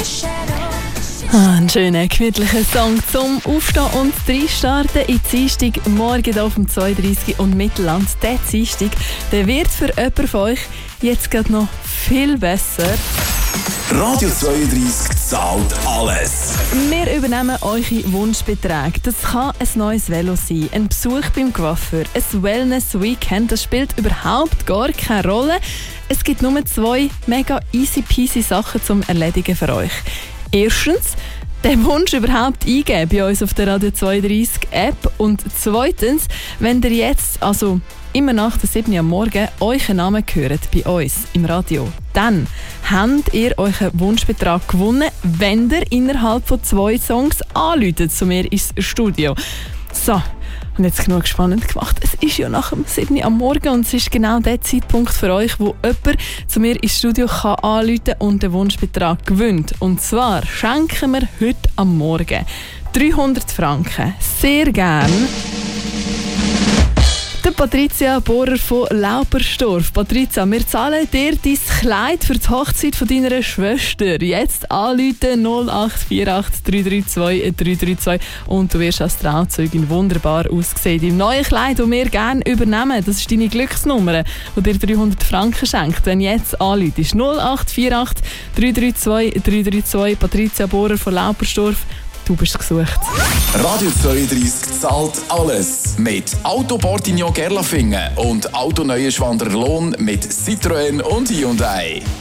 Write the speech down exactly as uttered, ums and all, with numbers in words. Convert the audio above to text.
Ah, ein schöner, gemütlicher Song zum Aufstehen und Reinstarten in Dienstag morgen hier auf dem zweiunddreißig und Mittelland. Der Dienstag, der wird für jemanden von euch jetzt gerade noch viel besser. Radio zweiunddreißig zahlt alles. Wir übernehmen eure Wunschbeträge. Das kann ein neues Velo sein, ein Besuch beim Coiffeur, ein Wellness-Weekend. Das spielt überhaupt gar keine Rolle. Es gibt nur zwei mega easy peasy Sachen zum Erledigen für euch. Erstens, den Wunsch überhaupt eingeben bei uns auf der Radio zweiunddreißig App. Und zweitens, wenn ihr jetzt, also immer nach der sieben Uhr am Morgen, euren Namen hört bei uns im Radio, dann habt ihr euren Wunschbetrag gewonnen, wenn ihr innerhalb von zwei Songs anruft zu mir ins Studio. So. Und jetzt genug spannend gemacht. Es ist ja nach dem sieben Uhr am Morgen und es ist genau der Zeitpunkt für euch, wo jemand zu mir ins Studio kann anrufen und den Wunschbetrag gewinnt. Und zwar schenken wir heute am Morgen dreihundert Franken. Sehr gern. Der Patricia Bohrer von Laupersdorf. Patricia, wir zahlen dir dein Kleid für die Hochzeit von deiner Schwester. Jetzt anrufen null acht vier acht drei drei zwei drei drei zwei und du wirst als Trauzeugin wunderbar aussehen. Im neuen Kleid, das wir gerne übernehmen, das ist deine Glücksnummer, die dir dreihundert Franken schenkt. Wenn jetzt anrufst, null acht vier acht drei drei zwei drei drei zwei, Patricia Bohrer von Laupersdorf. Du bist gesucht. Radio zweiunddreißig zahlt alles. Mit Auto Portignon Gerlafingen und Auto Neuenschwander Lohn mit Citroën und Hyundai.